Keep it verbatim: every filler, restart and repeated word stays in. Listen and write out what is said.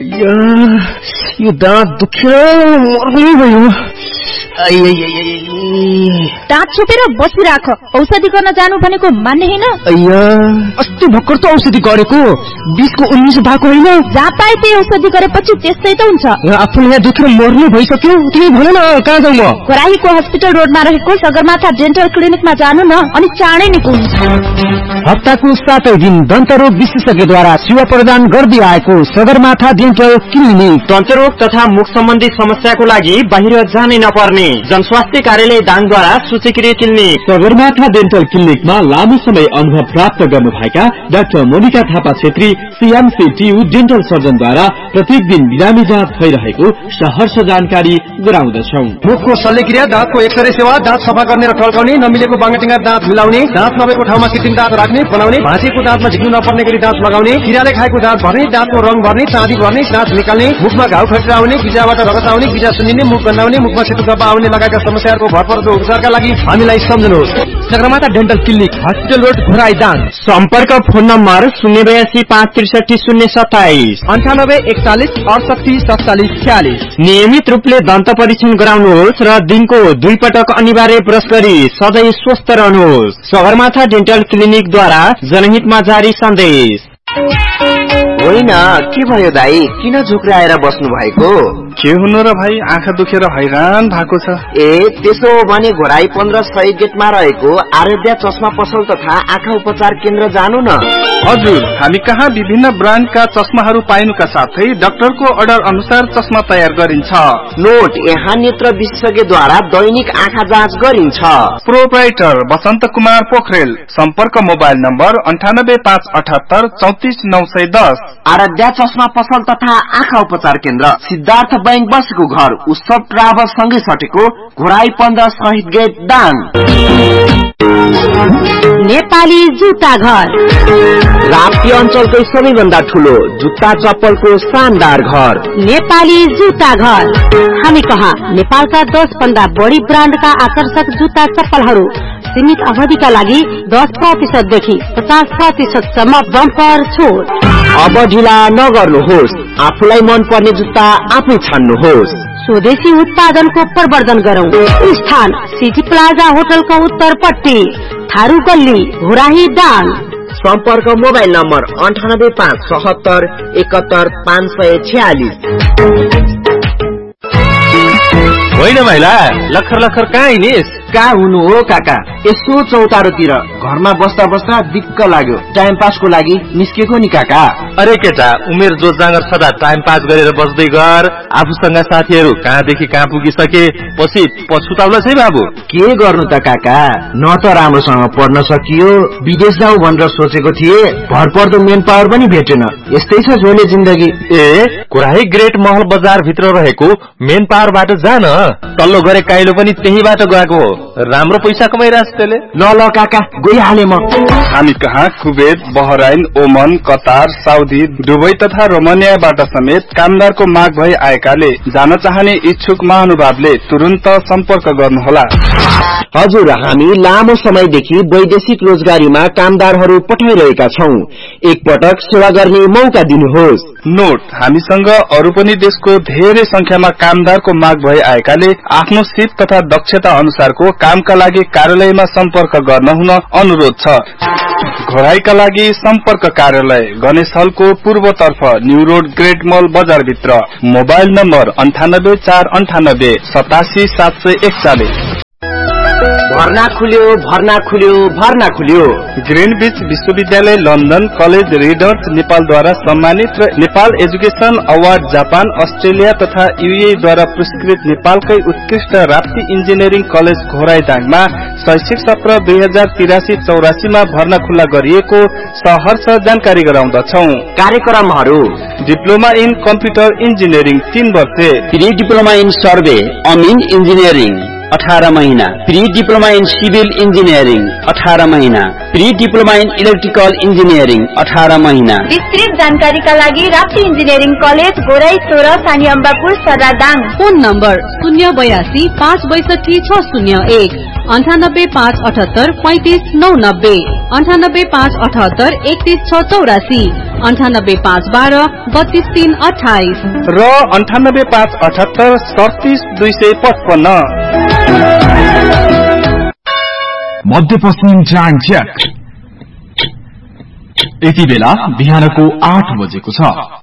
यो दाँत दुखेर मर्नै भयो। दाँत छोपेर बसिराख, औषधि गर्न जानु भनेको मान्ने हैन। अయ్యా अस्ति भर्खर त औषधि गरेको, बिसको उन्नीस भएको होइन। जहाँ पाए त्यही औषधि गरेपछि त्यस्तै त हुन्छ। आफूले यहाँ दुखेर मर्नु भइसक्यो, तिमी भन न कहाँ जाउँ म? खोराहीको हस्पिटल रोडमा रहेको सगरमाथा डेन्टल क्लिनिकमा जानु न, अनि चाँडै निको हुन्छ। हप्ताको सातै दिन दन्तरोग विशेषज्ञद्वारा सेवा प्रदान गर्दै आएको सगरमाथा डेन्टल क्लिनिक दन्तरोग तथा मुख सम्बन्धी समस्याको लागि बाहिर जानै नपर्ने जनस्वास्थ्य कार्यालय दाङद्वारा सूचीकृत क्लिनिक सगरमाथा डेन्टल क्लिनिकमा लामो समय अनुभव प्राप्त गर्नुभएका doctor Monika Thapa Chhetri CMC Tiu dental सर्जनद्वारा प्रत्येक दिन बिरामी जाँच भइरहेको सहर्ष जानकारी गराउँदछौं। मुखको शल्यक्रिया, दाँतको एक्सरे सेवा, दाँत सफा गर्ने र टल्काउने, नमिलेको बाङ्गाटिङ्गा दाँत मिलाउने, दाँत नभएको ठाउँमा कृत्रिम दाँत राख्ने बनाउने, भाँचेको दाँतमा झिक्नु नपर्ने गरी दाँत लगाउने, किराले खाएको दाँत भर्ने, दाँतको रङ भर्ने, चाँदी भर्ने, दाँत निकाल्ने, मुखमा घाउ खटिरा आउने, गिजाबाट रगत आउने, गिजा सुन्निने, मुख गन्नाउने, मुखमा सेतो धब्बा आउने लगायतका समस्याहरूको भरपर्दो उपचारका लागि हामीलाई सम्झनुहोस्। Sagarmatha dental clinic, hospital road, Ghorahi Dang. सम्पर्क फोन नम्बर शून्य बयासी पाँच त्रिसठी शून्य सत्ताइस अन्ठानब्बे एकचालिस अडसठी सत्तालिस छ्यालिस। नियमित रूपले दन्त परीक्षण गराउनुहोस् र दिनको दुई पटक अनिवार्य ब्रश गरी सधैँ स्वस्थ रहनुहोस्। सगरमाथा डेन्टल क्लिनिकद्वारा जनहितमा जारी सन्देश। होइन के भयो दाई, किन झुक्राएर बस्नु भएको? के हुनु र भाइ, आँखा दुखेर हैरान भएको छ। ए त्यसो हो भने घोराई पन्ध्र सय गेटमा रहेको आराध्या चस्मा पसल तथा आँखा उपचार केन्द्र जानु न। हजुर, हामी कहाँ विभिन्न ब्रान्डका चस्माहरू पाइनुका साथै डाक्टरको अर्डर अनुसार चस्मा तयार गरिन्छ। नोट, यहाँ नेत्र विशेषज्ञद्वारा दैनिक आँखा जाँच गरिन्छ। प्रोप्राइटर बसन्त कुमार पोखरेल। सम्पर्क मोबाइल नम्बर अन्ठानब्बे पाँच अठहत्तर चौतिस नौ सय दस। आराध्या चस्मा पसल तथा आँखा उपचार केन्द्र, सिद्धार्थ बैंक बसेको घर, उत्सव ट्राभल सँगै सटेको, घोराई पन्ध्र शहीद गेट दाङ। नेपाली जुत्ता घर, राप्ती अञ्चलकै सबैभन्दा ठूलो जुत्ता चप्पलको शानदार घर, नेपाली जुत्ता घर। हामी कहाँ नेपालका दस भन्दा बढी ब्रान्डका आकर्षक जुत्ता चप्पलहरू सीमित अवधिका लागि दस प्रतिशत देखि पचास प्रतिशत सम्म बम्पर छुट। अब ढिला नगर्नुहोस्, आफूलाई मन पर्ने जुत्ता आफै छान्नुहोस्। स्वदेशी उत्पादनको प्रवर्धन गरौं। स्थान सिटी प्लाजा होटलको उत्तरपट्टि, थारू गल्ली, घोराही दाङ। सम्पर्क मोबाइल नम्बर अन्ठानब्बे पाँच सतहत्तर एकहत्तर पाँच सय छ्यालिस। होइन भाइला, लखर लखर कहाँ हिँडिस? कहाँ हुनु हो काका, यसो चौतारोतिर घरमा बस्दा बस्दा दिक्क लाग्यो, टाइम पासको लागि निस्केको नि काका। अरे केटा, उमेर जोत जाँगर सदा टाइम पास गरेर बस्दै गर। आफूसँग साथीहरू कहाँदेखि कहाँ पुगिसके पछि पछुताउला छै बाबु। के गर्नु त काका, न त राम्रोसँग पढ्न सकियो, विदेश जाऊ भनेर सोचेको थिए, भरपर्दो मेन पावर पनि भेटेन। यस्तै छ झोले जिन्दगी। ए कुराही ग्रेट महल बजार भित्र रहेको मेन पावरबाट जान, तल्लो गरे काइलो पनि त्यहीबाट गएको हो, राम्रो पैसा कमाइरहेछ त्यसले। ल ल काका, गइहाले म। हामी कहाँ कुवेत, बहराइन, ओमन, कतार, साउदी, दुबई तथा रोमानियाबाट समेत कामदारको माग भई आएकाले जान चाहने इच्छुक महानुभावले तुरन्त सम्पर्क गर्नुहोला। हजुर, हामी लामो समयदेखि वैदेशिक रोजगारीमा कामदारहरू पठाइरहेका छौं, एकपटक सेवा गर्ने मौका दिनुहोस्। नोट, हामीसँग अरू पनि देशको धेरै संख्यामा कामदारको माग भई आएकाले आफ्नो सिप तथा दक्षता अनुसारको कामका लागि कार्यालयमा सम्पर्क गर्न हुन अनुरोध छ। घोराईका लागि सम्पर्क कार्यालय गणेश हलको पूर्वतर्फ न्यू रोड ग्रेट मल बजार भित्र। मोबाइल नम्बर अन्ठानब्बे चार अन्ठानब्बे सतासी सात सय एकचालिस। भर्ना खुल्यो भर्ना खुल्यो भर्ना खुल्यो। ग्रीनविच विश्वविद्यालय लन्डन कलेज रिडर्स नेपालद्वारा सम्मानित र Nepal education award Japan, Australia तथा यूए द्वारा पुरस्कृत नेपालकै उत्कृष्ट राप्ती इन्जिनियरिङ कलेज घोराई दाङमा शैक्षिक सत्र दुई हजार तिरासी चौरासीमा भर्ना खुल्ला गरिएको सहर्ष जानकारी गराउँदछौ। कार्यक्रमहरू: डिप्लोमा इन कम्प्युटर इन्जिनियरिङ तीन वर्षे, pre diploma in survey Amin engineering, अठारह महीना। Pre diploma in civil engineering अठारह महीना। Pre diploma in electrical engineering अठारह महीना। विस्तृत जानकारी का लागि राप्ती इंजीनियरिंग कलेज गोराई सोह्र सानी अम्बापुर सरादाङ। फोन नम्बर शून्य बयासी पाँच बैसठी छ शून्य एक अन्ठानब्बे पाँच अठहत्तर पैंतिस नौ नब्बे अन्ठानब्बे पाँच अठहत्तर एकतीस छ चौरासी अन्ठानब्बे पाँच बाह्र बत्तीस तीन अठाइस र अन्ठानब्बे पाँच अठहत्तर सडतिस दुई सय पचपन्न। मध्यपश्चिम टाइम चेक। यति बेला बिहानको आठ बजेको छ।